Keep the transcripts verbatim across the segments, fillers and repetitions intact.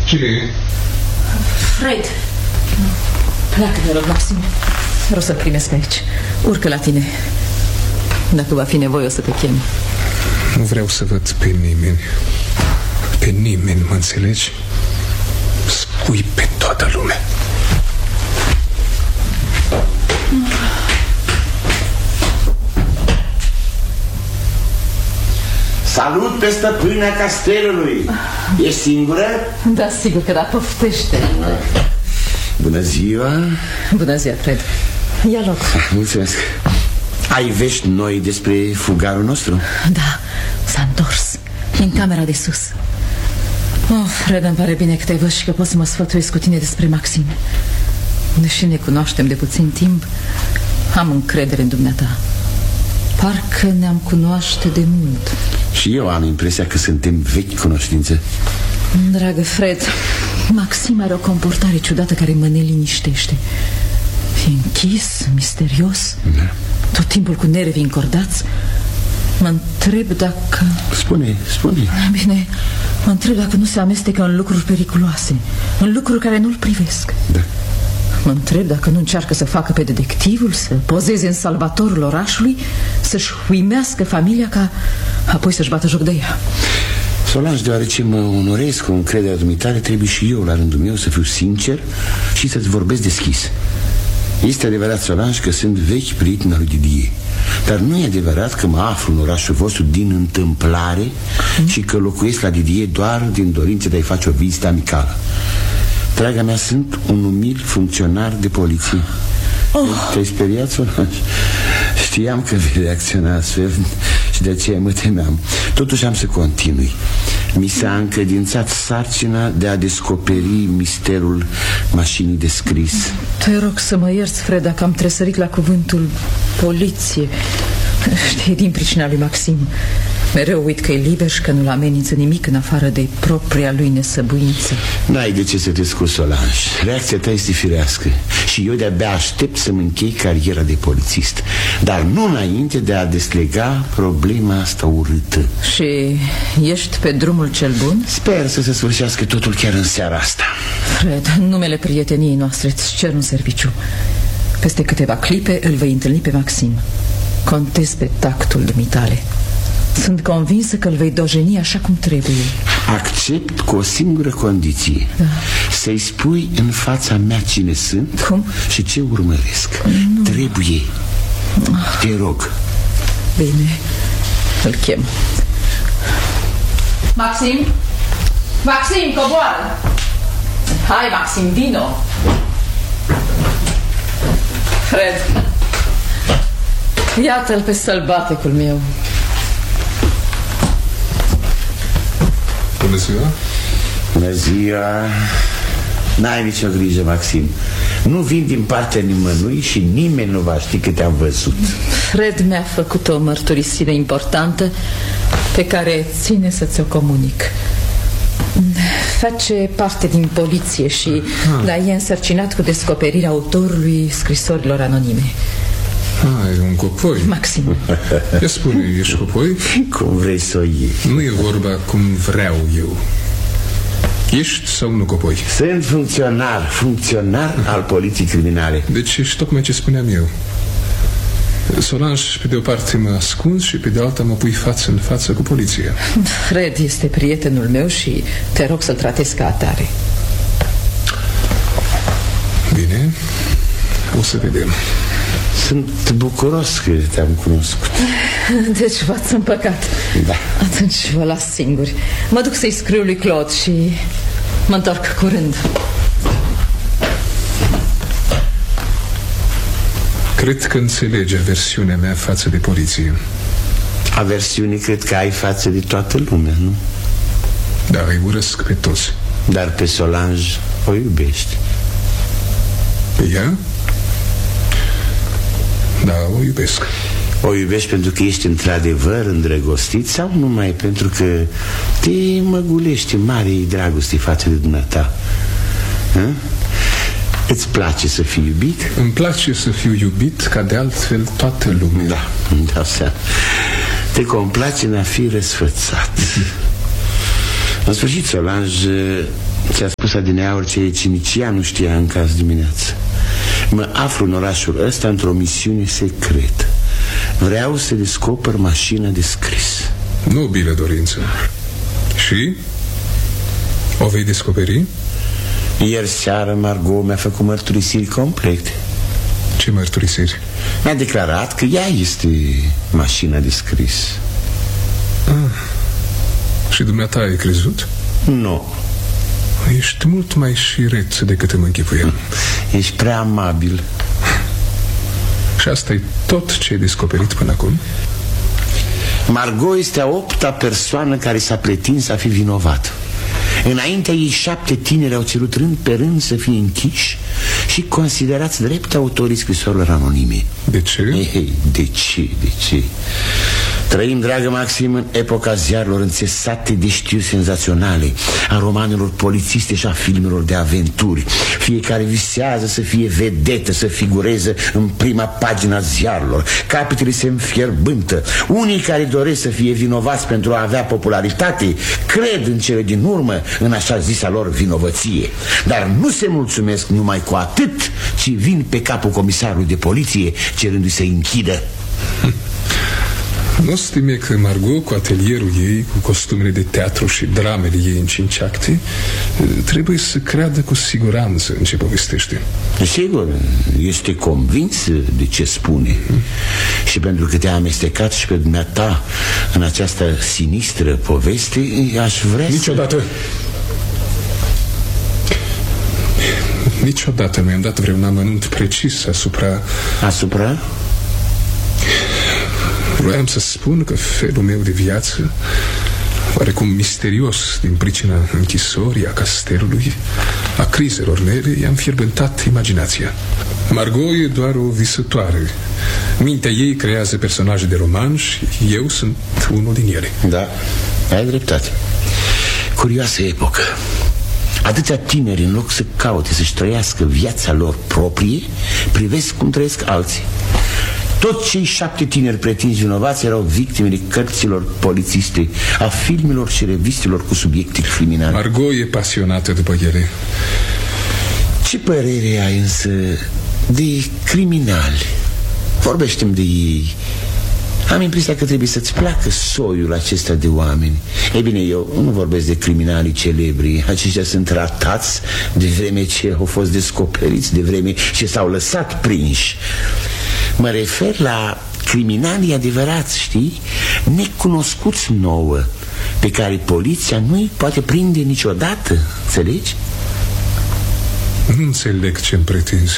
Cine e? Fred. Pleacă, te rog, Maxim. Vreau să-l primesc aici. Urcă la tine. Dacă va fi nevoie, o să te chem. Nu vreau să văd pe nimeni. Pe nimeni, mă înțelegi? Spui pe toată lumea. Salut pe stăpâna castelului. Ești singură? Da, sigur că da, poftește. Bună ziua. Bună ziua, Fred. Ia loc. Mulțumesc. Ai vești noi despre fugarul nostru? Da, s-a întors în camera de sus. Oh, Fred, îmi pare bine că te-ai văzut și că pot să mă sfătuiesc cu tine despre Maxim. Deși ne cunoaștem de puțin timp, am încredere în dumneata. Parcă ne-am cunoaște de mult. Și eu am impresia că suntem vechi cunoștințe. Dragă Fred, Maxim are o comportare ciudată care mă neliniștește. E închis, misterios, da. Tot timpul cu nervii încordați. Mă întreb dacă... Spune, spune. Bine, mă întreb dacă nu se amestecă în lucruri periculoase, în lucruri care nu-l privesc. Da. Mă întreb dacă nu încearcă să facă pe detectivul, să pozeze în salvatorul orașului, să-și uimească familia ca apoi să-și bată joc de ea. Solange, deoarece mă onorez cu încrederea dumitale, trebuie și eu, la rândul meu, să fiu sincer și să-ți vorbesc deschis. Este adevărat, Solange, că sunt vechi prieten al lui Didier. Dar nu e adevărat că mă aflu în orașul vostru din întâmplare mm. și că locuiesc la Didier doar din dorință de a-i face o vizită amicală. Draga mea, sunt un umil funcționar de poliție. Oh. Te-ai speriat, Solange? Știam că vei reacționa astfel și de aceea mă temeam. Totuși am să continui. Mi s-a încredințat sarcina de a descoperi misterul mașinii de scris. Te rog să mă ierți, Fred, dacă am tresărit la cuvântul poliție. Știi, din pricina lui Maxim. Mereu uit că e liber și că nu-l amenință nimic în afară de propria lui nesăbuință. N-ai de ce să te scuzi, Solange. Reacția ta este firească și eu de-abia aștept să-mi închei cariera de polițist. Dar nu înainte de a deslega problema asta urâtă. Și ești pe drumul cel bun? Sper să se sfârșească totul chiar în seara asta. Fred, în numele prieteniei noastre îți cer un serviciu. Peste câteva clipe îl vei întâlni pe Maxim. Contez pe tactul dumitale. Sunt convinsă că îl vei dojeni așa cum trebuie. Accept cu o singură condiție, da. Să-i spui în fața mea cine sunt. Cum? Și ce urmăresc. Nu. Trebuie. Te rog. Bine, îl chem. Maxim? Maxim, coboară! Hai, Maxim, vino! Fred, iată-l pe sălbaticul meu. Bună ziua. Bună ziua. N-ai nicio grijă, Maxim. Nu vin din partea nimănui și nimeni nu va ști că te-am văzut. Fred mi-a făcut o mărturisire importantă pe care ține să ți-o comunic. Face parte din poliție și l-a e însărcinat cu descoperirea autorului scrisorilor anonime. Ah, e un copoi. Maxim. Ia spune, ești copoi? Cum vrei să o iei. Nu e vorba cum vreau eu. Ești sau nu copoi? Sunt funcționar, funcționar al poliției criminale. Deci ești tocmai ce spuneam eu. Solange, pe de o parte mă ascund și pe de alta mă pui față în față cu poliția. Fred este prietenul meu și te rog să-l tratezi ca atare. Bine, o să vedem. Sunt bucuros că te-am cunoscut. Deci v-ați împăcat. Da. Atunci vă las singuri. Mă duc să-i scriu lui Claude și mă întorc curând. Cred că înțelege aversiunea mea față de poliție. Aversiune cred că ai față de toată lumea, nu? Da, îi urăsc pe toți. Dar pe Solange o iubești. Pe ea? Da, o iubesc. O iubești pentru că ești într-adevăr îndrăgostit sau numai pentru că te măgulește marei dragoste față de dumneata? Hă? Îți place să fii iubit? Îmi place să fiu iubit ca de altfel toată lumea. Da, îmi dau seama. Te complace în a fi răsfățat. În sfârșit, Solange, Ți-a spus adineauri ce Cinician nu știa încă azi dimineață. Mă aflu în orașul ăsta într-o misiune secretă. Vreau să descoper mașina de scris. Nobilă dorință. Și? O vei descoperi? Ieri seară Margot mi-a făcut mărturisiri complete. Ce mărturisiri? Mi-a declarat că ea este mașina de scris. Ah. Și dumneata ai crezut? Nu. Ești mult mai șiret decât îmi închipuiam. Ești prea amabil. Și asta e tot ce ai descoperit până acum? Margot este a opta persoană care s-a pretins a fi vinovat. Înaintea ei șapte tineri au cerut rând pe rând să fie închiși și considerați drept autorii scrisorilor anonime. De ce? Ei, de ce, de ce? Trăim, dragă Maxim, în epoca ziarilor înțesate de știri senzaționale, a romanelor polițiste și a filmelor de aventuri. Fiecare visează să fie vedetă, să figureze în prima pagina ziarilor. Capetele se înfierbântă. Unii care doresc să fie vinovați pentru a avea popularitate cred în cele din urmă în așa zisa lor vinovăție. Dar nu se mulțumesc numai cu atât, ci vin pe capul comisarului de poliție cerându-i să-i închidă. Nu stime că Margot, cu atelierul ei, cu costumele de teatru și dramele ei în cinci acte, trebuie să creadă cu siguranță în ce povestește. Sigur, este convins de ce spune. mm. Și pentru că te-a amestecat și pe dumneata în această sinistră poveste, aș vrea Niciodată să... Niciodată nu i-am dat vreun amănunt precis asupra... Asupra? Vroiam să spun că felul meu de viață, oarecum misterios din pricina închisorii, a castelului, a crizelor mele, i-am fierbântat imaginația. Margot e doar o visătoare. Mintea ei creează personaje de roman și eu sunt unul din ele. Da, ai dreptate. Curioasă epocă. Atâția tineri, în loc să caute să-și trăiască viața lor proprie, privesc cum trăiesc alții. Toți cei șapte tineri pretinși vinovați erau victimele cărților polițiste, a filmelor și revistelor cu subiecte criminale. Margot e pasionată după ele. Ce părere ai însă de criminali? Vorbește-mi de ei. Am impresia că trebuie să-ți placă soiul acesta de oameni. Ei bine, eu nu vorbesc de criminalii celebri. Aceștia sunt ratați de vreme ce au fost descoperiți, de vreme ce s-au lăsat prinși. Mă refer la criminalii adevărați, știi? Necunoscuți nouă, pe care poliția nu-i poate prinde niciodată. Înțelegi? Nu înțeleg ce-mi pretinzi.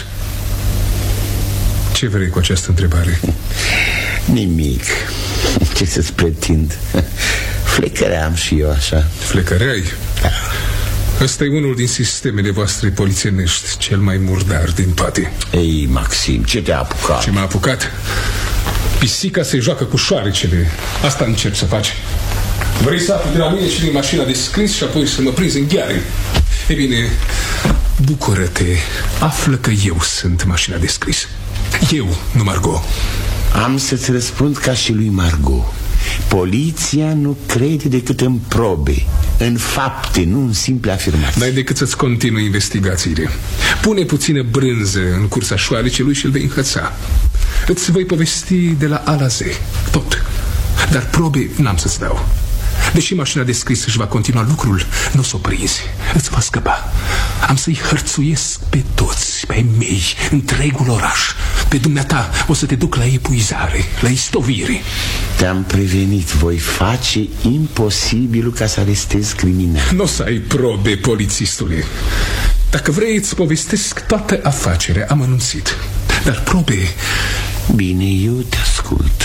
Ce vrei cu această întrebare? Nimic. Ce să-ți pretind? Flecăream și eu așa. Flecăreai? Da. Ăsta e unul din sistemele voastre polițienești, cel mai murdar din toate. Ei, Maxim, ce te-a apucat? Ce m-a apucat? Pisica se joacă cu șoarecele. Asta încerc să faci. Vrei să afli de la mine și din mașina de scris și apoi să mă prinzi în gheare? E bine, bucură-te. Află că eu sunt mașina de scris. Eu, nu Margot. Am să-ți răspund ca și lui Margot. Poliția nu crede decât în probe, în fapte, nu în simple afirmații. N-ai decât să-ți continui investigațiile. Pune puțină brânză în cursa șoarecelui și îl vei înhăța. Îți voi povesti de la A la Z, tot. Dar probe n-am să-ți dau. Deși mașina de scris își va continua lucrul, nu s-o prinzi, îți va scăpa. Am să-i hărțuiesc pe toți, pe mei, întregul oraș. Pe dumneata o să te duc la epuizare, la istovire. Te-am prevenit, voi face imposibilul ca să arestezi criminal. Nu o să ai probe, polițistule. Dacă vrei, îți povestesc toată afacerea, am anunțit. Dar probe... Bine, eu te ascult.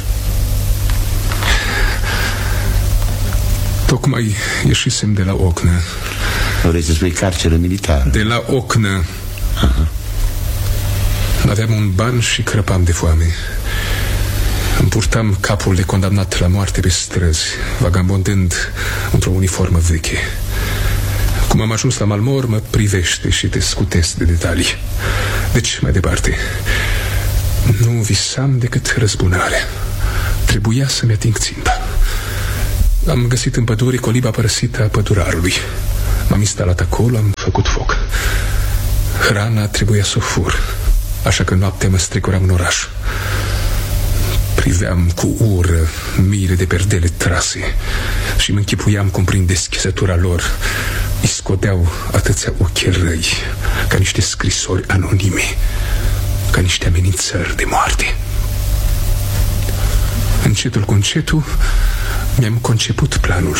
Tocmai ieșisem de la Ocnă. Vrei să spui carceră militară? De la Ocnă. Aha. Aveam un ban și crăpam de foame. Îmi purtam capul de condamnat la moarte pe străzi, vagabondând într-o uniformă veche. Cum am ajuns la Malmor, mă privește și te scutesc de detalii. Deci, mai departe, nu visam decât răzbunare. Trebuia să-mi ating ținta. Am găsit în pădure coliba părăsită a pădurarului. M-am instalat acolo, am făcut foc. Hrana trebuia să o fur, așa că noaptea mă strecuram în oraș. Priveam cu ură miile de perdele trase și mă închipuiam cum prin deschisătura lor îi scodeau atâția ochi răi, ca niște scrisori anonime, ca niște amenințări de moarte. Încetul cu încetul mi-am conceput planul.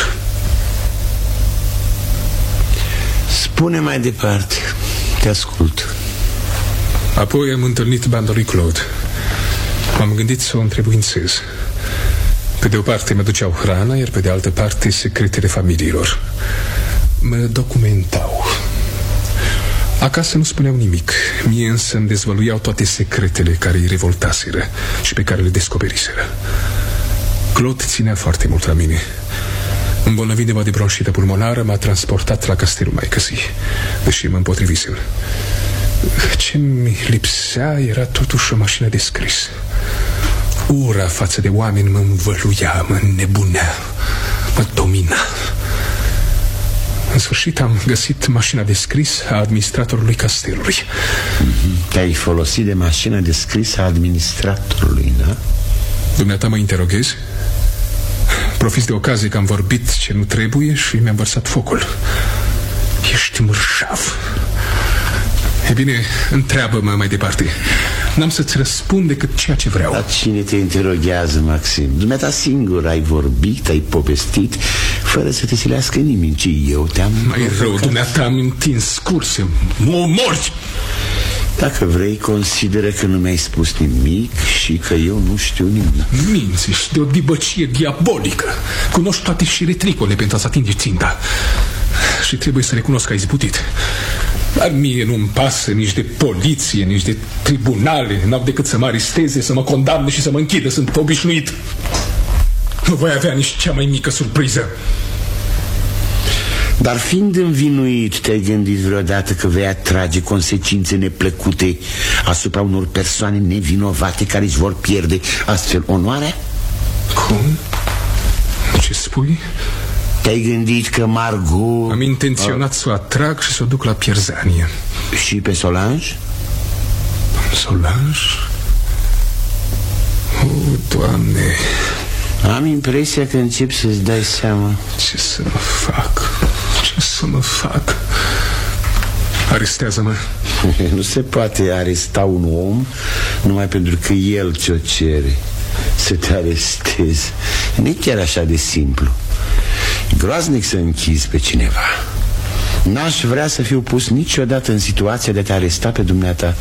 Spune mai departe, te ascult. Apoi am întâlnit banda lui Claude. M-am gândit să o întrebuințez. Pe de o parte mă duceau hrana, iar pe de altă parte secretele familiilor. Mă documentau. Acasă nu spuneau nimic. Mie însă îmi dezvăluiau toate secretele care îi revoltaseră și pe care le descoperiseră. Claude ținea foarte mult la mine. Îmbolnăvit de de bronșită pulmonară, m-a transportat la castelul maică-sii, deși mă împotrivisem. Ce-mi lipsea era totuși o mașină de scris. Ura față de oameni mă învăluia, mă înnebunea, mă domina. În sfârșit am găsit mașina de scris a administratorului castelului. Mm-hmm. Te-ai folosit de mașina de scris a administratorului, da? Dumneata mă interoghezi? Profiți de ocazie că am vorbit ce nu trebuie și mi-am vărsat focul. Ești mărșav. E bine, întreabă-mă mai departe. N-am să-ți răspund decât ceea ce vreau. Dar cine te interoghează, Maxim? Dumneata singur ai vorbit, ai povestit, fără să te silească nimeni, ci eu te-am... Mai rău, dumneata am întins curse. Mă omori! Dacă vrei, consideră că nu mi-ai spus nimic și că eu nu știu nimic. Minți, ești de o dibăcie diabolică. Cunoști toate șiretricole pentru a-ți atinge ținta. Și trebuie să recunosc că ai izbutit. Dar mie nu-mi pasă nici de poliție, nici de tribunale. N-au decât să mă aresteze, să mă condamne și să mă închidă. Sunt obișnuit. Nu voi avea nici cea mai mică surpriză. Dar fiind învinuit, te-ai gândit vreodată că vei atrage consecințe neplăcute asupra unor persoane nevinovate care își vor pierde astfel onoarea? Cum? Ce spui? Te-ai gândit că Margot... Am intenționat să o atrag și să o duc la pierzanie. Și pe Solange? Solange? O, Doamne! Am impresia că încep să-ți dai seama. Ce să mă fac? Ce să mă fac? Arestează-mă. Nu se poate aresta un om numai pentru că el ți-o cere să te arestezi. Nu e chiar așa de simplu. E groaznic să închizi pe cineva. N-aș vrea să fiu pus niciodată în situația de a te aresta pe dumneata.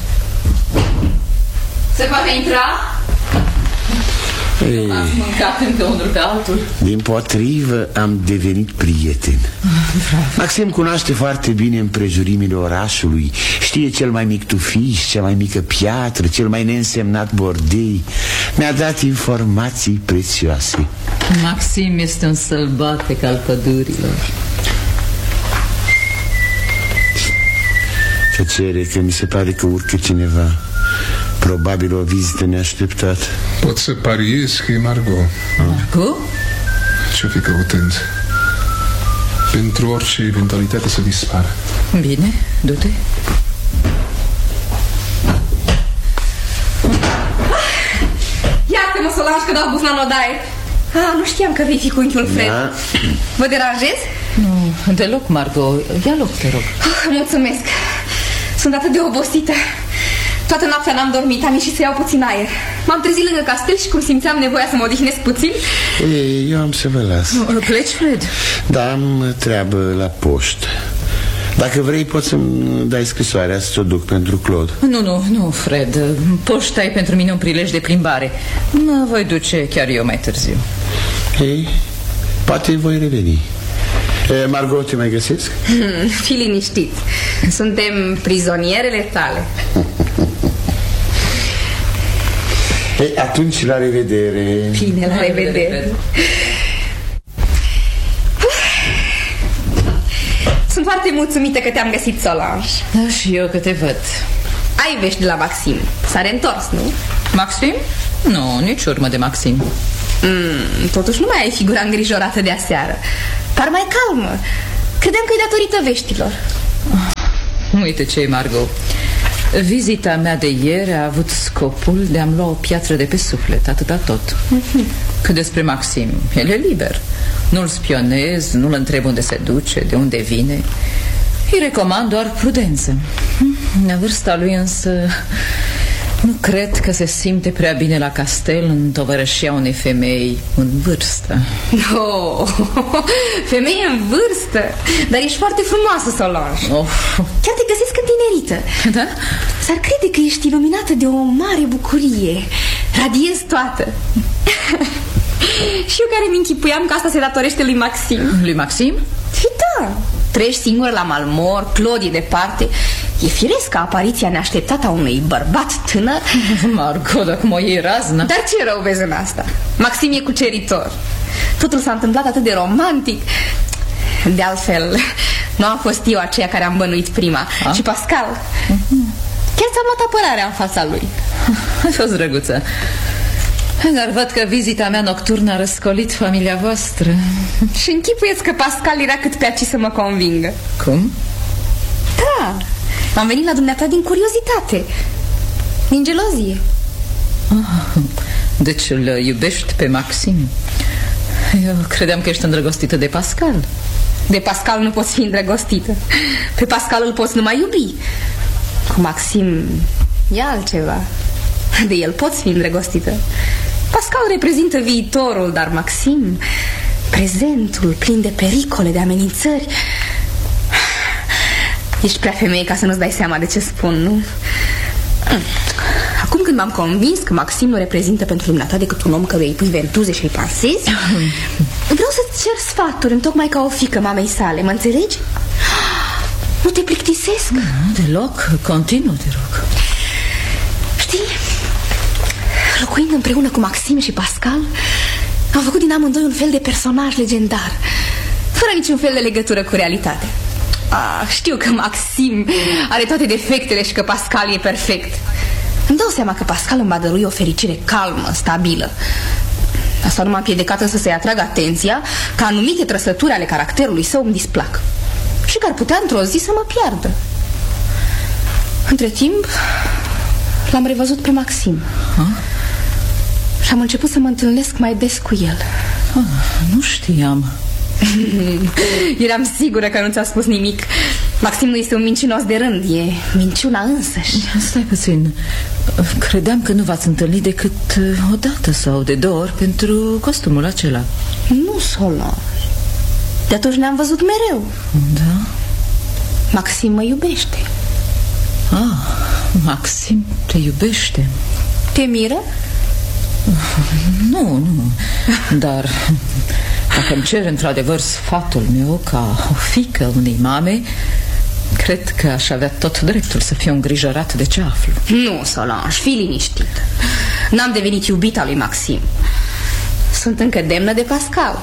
Se poate intra? Ei, ați mâncat încă unul pe altul? dimpotrivă, am devenit prieten. Maxim cunoaște foarte bine împrejurimile orașului. Știe cel mai mic tufiș, cea mai mică piatră, cel mai neînsemnat bordei. Mi-a dat informații prețioase. Maxim este un sălbatec al pădurilor. Tăcere, că mi se pare că urcă cineva. Probabil o vizită neașteptată. Pot să pariez că e Margot. Margot? Ce-o fi căutând? Pentru orice eventualitate să dispară. Bine, du-te. Iartă-mă, Solange, că dau buz la nodaie. Ah, nu știam că vei fi cu unchiul Fred. Da. Vă deranjez? Nu, deloc, Margot. Ia loc, te rog. Oh, mulțumesc. Sunt atât de obosită. Toată noaptea n-am dormit, am ieșit să iau puțin aer. M-am trezit lângă castel și cum simțeam nevoia să mă odihnesc puțin. Ei, eu am să vă las. Pleci, Fred? Da, am treabă la poștă. Dacă vrei, poți să-mi dai scrisoarea să ți-o duc pentru Claude. Nu, nu, nu, Fred. Poșta e pentru mine un prilej de plimbare. Mă voi duce chiar eu mai târziu. Ei, poate voi reveni. E, Margot, te mai găsesc? Hmm, fii liniștit. Suntem prizonierele tale. Ei, atunci, la revedere. Bine, la revedere. Sunt foarte mulțumită că te-am găsit, Solange. Da, și eu că te văd. Ai vești de la Maxim. S-a reîntors, nu? Maxim? Nu, nici urmă de Maxim. mm, Totuși nu mai ai figura îngrijorată de aseară. Par mai calmă. Credeam că e datorită veștilor. Uite ce-i, Margot. Vizita mea de ieri a avut scopul de a-mi lua o piatră de pe suflet, atâta tot. Cât despre Maxim, el e liber. Nu-l spionez, nu-l întreb unde se duce, de unde vine. Îi recomand doar prudență. La vârsta lui însă nu cred că se simte prea bine la castel în tovărășia unei femei în vârstă. Oh, femeie în vârstă? Dar ești foarte frumoasă, Solange. Oh. Chiar te găsesc întinerită. Da? S-ar crede că ești iluminată de o mare bucurie. Radiezi toată. Și eu care mi-închipuiam că asta se datorește lui Maxim. Lui Maxim? Și da, trăiești singur la Malmor, Claude e departe. E firesc ca apariția neașteptată a unui bărbat tânăr. Margot, dacă mă iei razna. Dar ce rău vezi în asta? Maxim e cuceritor. Totul s-a întâmplat atât de romantic. De altfel, nu am fost eu aceea care am bănuit prima, a? ci Pascal. Chiar ți-am luat apărarea în fața lui. Ai fost drăguță. Dar văd că vizita mea nocturnă a răscolit familia voastră. Și închipuieți că Pascal era cât pe aici să mă convingă. Cum? Da, am venit la dumneata din curiozitate, din gelozie. Ah, deci îl iubești pe Maxim? Eu credeam că ești îndrăgostită de Pascal. De Pascal nu poți fi îndrăgostită. Pe Pascal îl poți numai iubi. Cu Maxim e altceva. De el poți fi îndrăgostită. Pascal reprezintă viitorul, dar Maxim prezentul, plin de pericole, de amenințări. Ești prea femeie ca să nu-ți dai seama de ce spun, nu? Acum când m-am convins că Maxim nu reprezintă pentru dumneata decât un om căruia îi pui ventuze și îi pansezi, vreau să-ți cer sfaturi, întocmai ca o fiică mamei sale, mă înțelegi? Nu te plictisesc? Nu, deloc, continuu, te rog. Știi, locuind împreună cu Maxim și Pascal, am făcut din amândoi un fel de personaj legendar, fără niciun fel de legătură cu realitatea. Ah, știu că Maxim are toate defectele și că Pascal e perfect. Îmi dau seama că Pascal îmi va dărui o fericire calmă, stabilă. Asta nu m-a împiedicat însă să-i atrag atenția că anumite trăsături ale caracterului său îmi displac și că ar putea într-o zi să mă piardă. Între timp l-am revăzut pe Maxim. Ha? Și am început să mă întâlnesc mai des cu el. Ah, nu știam. Eram sigură că nu ți-a spus nimic. Maxim nu este un mincinos de rând, e minciuna însăși. Stai puțin. Credeam că nu v-ați întâlnit decât o dată sau de două ori pentru costumul acela. Nu, Solange. De atunci ne-am văzut mereu. Da? Maxim mă iubește. Ah, Maxim te iubește. Te miră? Nu, nu. Dar dacă îmi cer într-adevăr sfatul meu ca o fiică unei mame, cred că aș avea tot dreptul să fiu îngrijorat de ce aflu. Nu, Solange, fii liniștit. N-am devenit iubita lui Maxim. Sunt încă demnă de Pascal.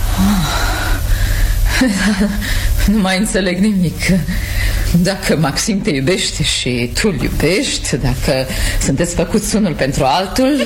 Nu mai înțeleg nimic. Dacă Maxim te iubește și tu îl iubești, dacă sunteți făcuți unul pentru altul...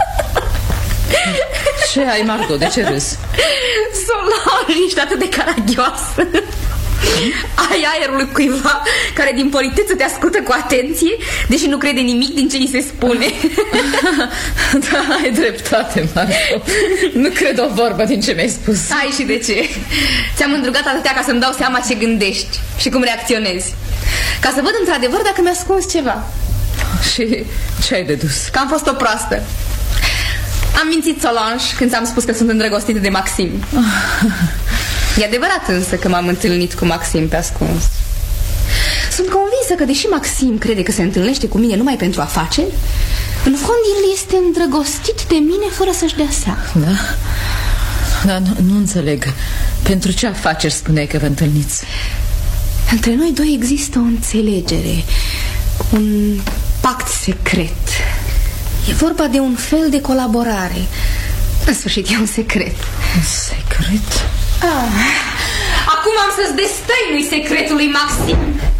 Ce ai, Margot? De ce râzi? Solange, ești atât de caragioasă. Ai aerul cuiva care din politeță te ascultă cu atenție, deși nu crede nimic din ce îi se spune. Da, ai dreptate, Margot. Nu cred o vorbă din ce mi-ai spus. Ai și de ce. Ți-am îndrugat atâtea ca să-mi dau seama ce gândești și cum reacționezi, ca să văd într-adevăr dacă mi-a ascuns ceva. Și ce ai dedus? Că am fost o proastă. Am mințit, Solange, când ți-am spus că sunt îndrăgostită de Maxim. E adevărat însă că m-am întâlnit cu Maxim pe ascuns. Sunt convinsă că deși Maxim crede că se întâlnește cu mine numai pentru afaceri, în fond el este îndrăgostit de mine fără să-și dea seama. Da? Dar nu, nu înțeleg. Pentru ce afaceri spuneai că vă întâlniți? Între noi doi există o înțelegere, un pact secret. E vorba de un fel de colaborare. În sfârșit, e un secret. Un secret? Ah, acum am să-ți destăinui secretul lui Maxim.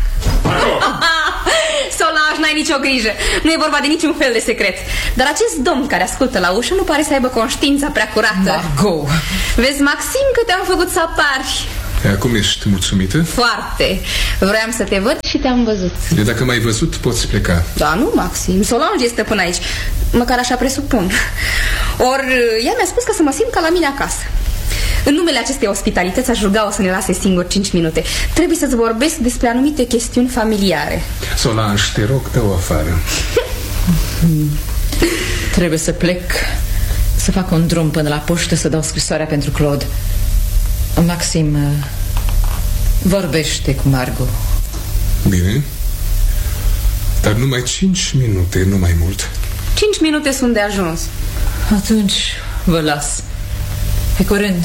Solange, n-ai nicio grijă. Nu e vorba de niciun fel de secret. Dar acest domn care ascultă la ușă nu pare să aibă conștiința prea curată. Margot! Vezi, Maxim, că te-am făcut să apari. Acum ești mulțumită? Foarte. Vreau să te văd și te-am văzut. De dacă m-ai văzut, poți pleca. Da, nu, Maxim. Solange este până aici. Măcar așa presupun. Ori ea mi-a spus că să mă simt ca la mine acasă. În numele acestei ospitalități aș ruga-o să ne lase singur cinci minute. Trebuie să-ți vorbesc despre anumite chestiuni familiare. Solange, te rog, dă-o afară. Trebuie să plec, să fac un drum până la poștă, să dau scrisoarea pentru Claude. Maxim, vorbește cu Margot. Bine. Dar numai cinci minute, nu mai mult. Cinci minute sunt de ajuns. Atunci vă las. Pe curând.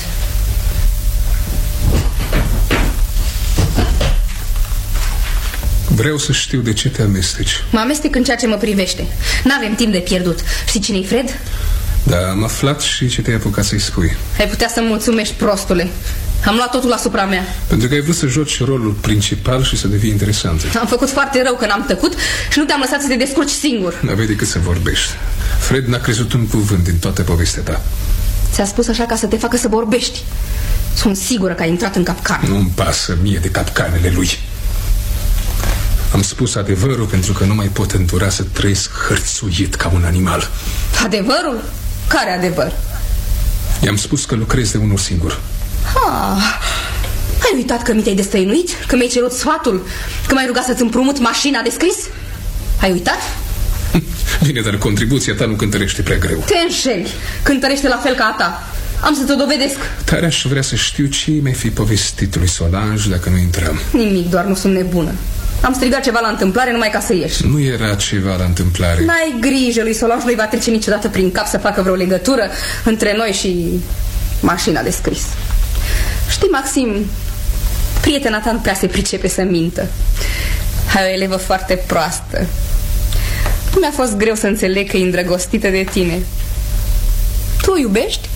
Vreau să știu de ce te amesteci. Mă amestec în ceea ce mă privește. N-avem timp de pierdut. Știi cine-i Fred? Da, am aflat și ce te-ai apucat să-i spui. Ai putea să-mi mulțumești, prostule. Am luat totul asupra mea. Pentru că ai vrut să joci rolul principal și să devii interesant. Am făcut foarte rău că n-am tăcut și nu te-am lăsat să te descurci singur. N-aveai decât să vorbești. Fred n-a crezut un cuvânt din toată povestea ta. Ți-a spus așa ca să te facă să vorbești. Sunt sigură că ai intrat în capcană. Nu-mi pasă mie de capcanele lui. Am spus adevărul pentru că nu mai pot îndura să trăiesc hărțuit ca un animal. Adevărul? Care adevăr? I-am spus că lucrez de unul singur. Ah, ai uitat că mi te-ai destăinuit? Că mi-ai cerut sfatul? Că m-ai rugat să-ți împrumut mașina de scris? Ai uitat? Bine, dar contribuția ta nu cântărește prea greu. Te înșeli, cântărește la fel ca a ta. Am să te dovedesc. Tare aș vrea să știu ce mi-ai fi povestit lui Solange dacă nu intram. Nimic, doar nu sunt nebună. Am strigat ceva la întâmplare numai ca să ieși. Nu era ceva la întâmplare. N-ai grijă, lui Solange nu-i va trece niciodată prin cap să facă vreo legătură între noi și mașina de scris. Știi, Maxim, prietena ta nu prea se pricepe să mintă. Ai o elevă foarte proastă. Nu mi-a fost greu să înțeleg că e îndrăgostită de tine. Tu o iubești?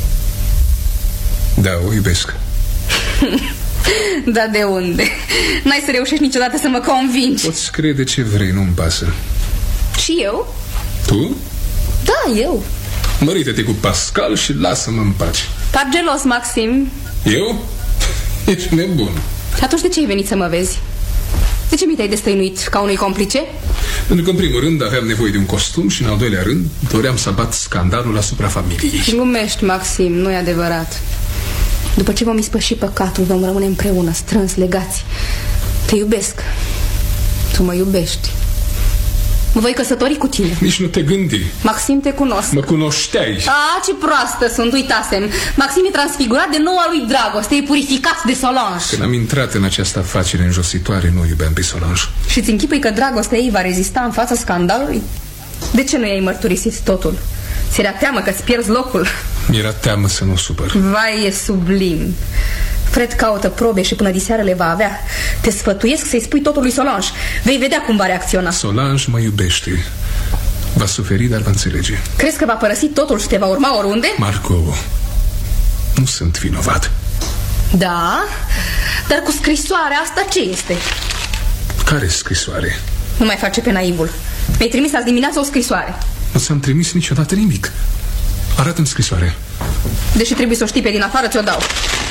Da, o iubesc. Da, de unde? N-ai să reușești niciodată să mă convingi. Poți crede ce vrei, nu-mi pasă. Și eu? Tu? Da, eu. Mărită-te cu Pascal și lasă-mă în pace. Par gelos, Maxim. Eu? Ești nebun. Și atunci de ce ai venit să mă vezi? De ce mi te-ai destăinuit ca unui complice? Pentru că în primul rând aveam nevoie de un costum și în al doilea rând doream să abat scandalul asupra familiei. Glumești, Maxim, nu e adevărat. După ce vom ispăși păcatul, vom rămâne împreună, strâns, legați. Te iubesc. Tu mă iubești. Mă voi căsători cu tine. Nici nu te gândi. Maxim, te cunosc. Mă cunoșteai. A, ce proastă sunt, uitasem. Maxim e transfigurat de noua lui dragoste, e purificat de Solange. Când am intrat în această afacere înjositoare, nu iubeam pe Solange. Și ți închipui că dragostea ei va rezista în fața scandalului? De ce nu i-ai mărturisit totul? Ți-era teamă că-ți pierzi locul? Mi-era teamă să nu supăr. Vai, e sublim. Fred caută probe și până diseară le va avea. Te sfătuiesc să-i spui totul lui Solange. Vei vedea cum va reacționa. Solange mă iubește. Va suferi, dar va înțelege. Crezi că va părăsi totul și te va urma oriunde? Marco, nu sunt vinovat. Da? Dar cu scrisoarea asta ce este? Care scrisoare? Nu mai face pe naivul. Mi-ai trimis azi dimineață o scrisoare. Nu ți-am trimis niciodată nimic. Arată-mi scrisoarea. Deși trebuie să o știi pe din afară, ți-o dau.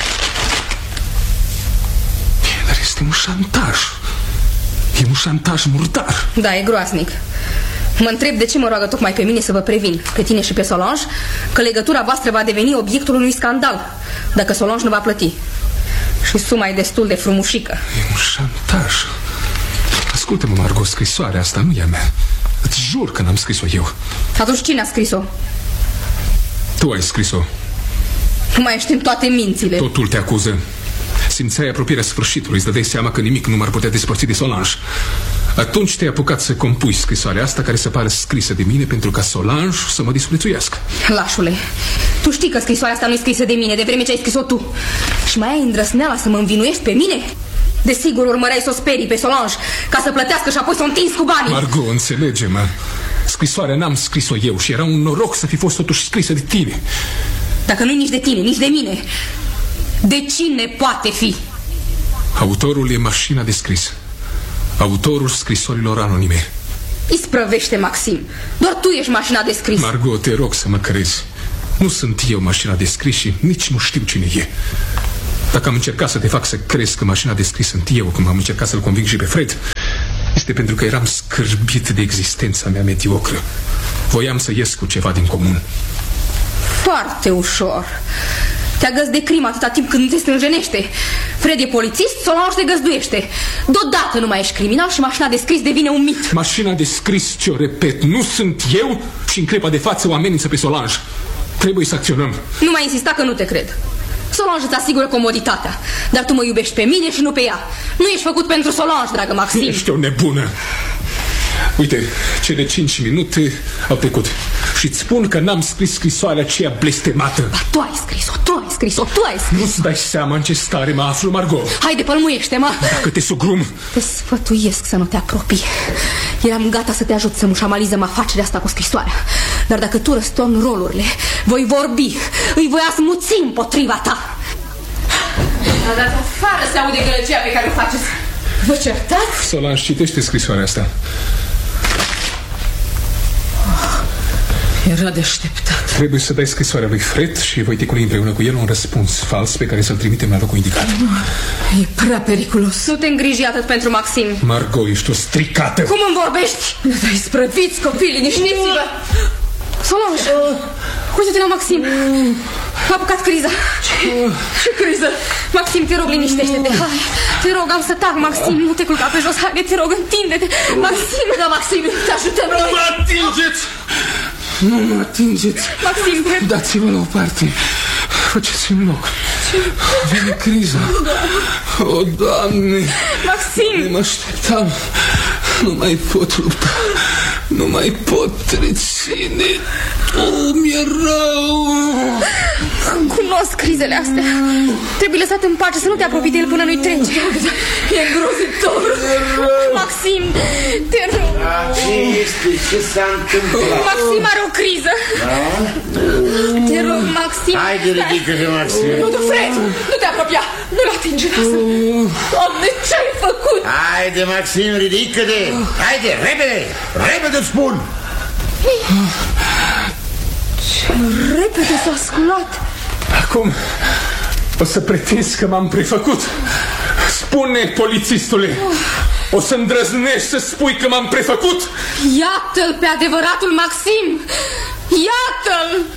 Dar este un șantaj. E un șantaj murdar. Da, e groaznic. Mă întreb de ce mă roagă tocmai pe mine să vă previn, pe tine și pe Solange, că legătura voastră va deveni obiectul unui scandal, dacă Solange nu va plăti. Și suma e destul de frumușică. E un șantaj. Ascultă-mă, Margot, scrisoarea asta nu e a mea. Îți jur că n-am scris-o eu. Atunci cine a scris-o? Tu ai scris-o. Nu mai ești în toate mințile. Totul te acuză. Simțeai apropierea sfârșitului, îți dădeai seama că nimic nu m-ar putea despărți de Solange. Atunci te-ai apucat să compui scrisoarea asta, care se pare scrisă de mine pentru ca Solange să mă disprețuiască. Lașule, tu știi că scrisoarea asta nu e scrisă de mine, de vreme ce ai scris-o tu. Și mai ai îndrăsneala să mă învinuiești pe mine? Desigur urmăreai să o sperii pe Solange, ca să plătească și apoi să o întinzi cu banii. Margot, înțelege-mă. Scrisoarea n-am scris-o eu și era un noroc să fi fost totuși scrisă de tine. Dacă nu-i nici de tine, nici de mine, de cine poate fi? Autorul e mașina de scris. Autorul scrisorilor anonime. Isprăvește, Maxim. Doar tu ești mașina de scris. Margot, te rog să mă crezi. Nu sunt eu mașina de scris și nici nu știu cine e. Dacă am încercat să te fac să crezi că mașina de scris sunt eu, cum am încercat să-l conving și pe Fred, este pentru că eram scârbit de existența mea mediocră. Voiam să ies cu ceva din comun. Foarte ușor. Te agăți de crimă atâta timp când te stânjenește. Fred e polițist, Solange te găzduiește. Deodată nu mai ești criminal și mașina de scris devine un mit. Mașina de scris, ce-o repet, nu sunt eu și în clipa de față o amenință pe Solange. Trebuie să acționăm. Nu mai insista că nu te cred. Solange îți asigură comoditatea, dar tu mă iubești pe mine și nu pe ea. Nu ești făcut pentru Solange, dragă Maxim. Ești o nebună. Uite, cele cinci minute au trecut și îți spun că n-am scris scrisoarea aceea blestemată. Ba, tu ai scris-o, tu ai scris-o, tu ai scris-o. Nu-ți dai seama în ce stare mă aflu, Margot. Haide, pălmuiește-mă. Dacă te sugrum. Te sfătuiesc să nu te apropii. Eram gata să te ajut să mușamalizăm afacerea asta cu scrisoarea. Dar dacă tu răstorni rolurile, voi vorbi, îi voi asmuți împotriva ta. A dat afară să aude gălăgia pe care o faceți. Vă certați? Solange, citește scrisoarea asta. Era deșteptat. Trebuie să dai scrisoarea lui Fred și voi ticuli împreună cu el un răspuns fals pe care să-l trimitem la locul indicat. E prea periculos. Nu te îngriji atât pentru Maxim. Margot, ești o stricată. Cum îmi vorbești? Nu te-ai sprăviți, copii, liniștiți-vă. Solange, uite-te la Maxim. A apucat criza. Ce? Ce criză? Maxim, te rog, liniștește-te. Hai, te rog, am să tac, Maxim. Nu te culca pe jos. Haide, te rog, întinde-te. Maxim, da, Maxim, te ajutăm noi. Nu mă atingeți! Nu mă atingeți! Maxim, te... Dați-vă la o parte. Faceți-mi loc. Vine criza. O, Doamne! Maxim! Nu mă așteptam. Nu mai pot lupta. Nu mai pot reține. Oh, mi-e rău. Cunosc crizele astea. Trebuie lăsat în pace, să nu te apropii de el până nu-i trece. E îngrozitor. Maxim, te rog. Ce este? Ce s-a întâmplat? Maxim are o criză. Da? Te rog, Maxim. Haide, ridică-te, Maxim. Nu, tu, Fred, nu te apropia. Nu-l atinge. Doamne, ce-ai făcut? Haide, Maxim, ridică-te. Haide, repede, repede îți spun. Ce repede s-a sculat. Acum o să pretinzi că m-am prefăcut. Spune, polițistule, o să îndrăznești să spui că m-am prefăcut? Iată-l pe adevăratul Maxim. Iată-l.